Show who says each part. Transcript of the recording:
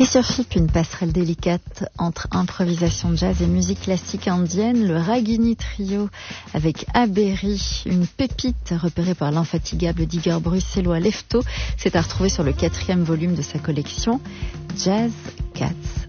Speaker 1: Et sur FIP, une passerelle délicate entre improvisation jazz et musique classique indienne, le Ragini Trio avec Aberi, une pépite repérée par l'infatigable digger bruxellois Lefto, s'est à retrouver sur le 4e volume de sa collection Jazz Cats.